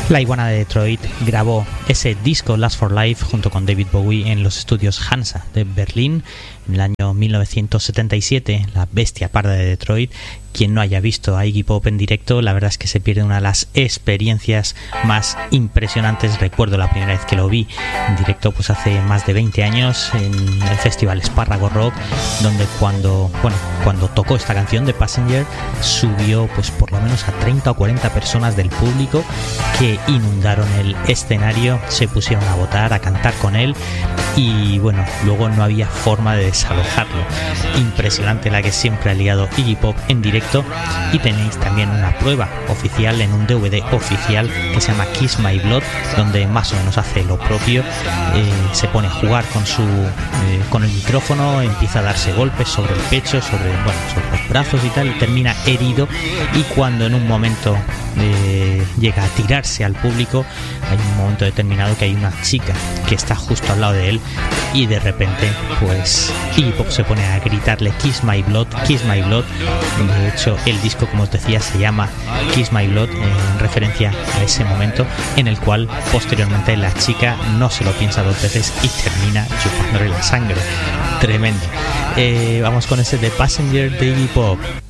La Iguana de Detroit grabó ese disco Last for Life junto con David Bowie en los estudios Hansa de Berlín en el año 1977, la bestia parda de Detroit. Quien no haya visto a Iggy Pop en directo, la verdad es que se pierde una de las experiencias más impresionantes. Recuerdo la primera vez que lo vi en directo, pues hace más de 20 años, en el festival Espárrago Rock, donde cuando tocó esta canción de Passenger, subió pues por lo menos a 30 o 40 personas del público que inundaron el escenario, se pusieron a votar, a cantar con él, y bueno, luego no había forma de desalojarlo. Impresionante la que siempre ha liado Iggy Pop en directo. Y tenéis también una prueba oficial en un DVD oficial que se llama Kiss My Blood, donde más o menos hace lo propio. Se pone a jugar con el micrófono, empieza a darse golpes sobre el pecho, sobre los brazos y tal, y termina herido. Y cuando en un momento llega a tirarse al público, hay un momento determinado que hay una chica que está justo al lado de él, y de repente pues Iggy Pop se pone a gritarle Kiss My Blood, Kiss My Blood. De hecho, el disco, como os decía, se llama Kiss My Blood, en referencia a ese momento en el cual posteriormente la chica no se lo piensa dos veces y termina chupándole la sangre. Tremendo. Vamos con ese de Passenger de Iggy Pop.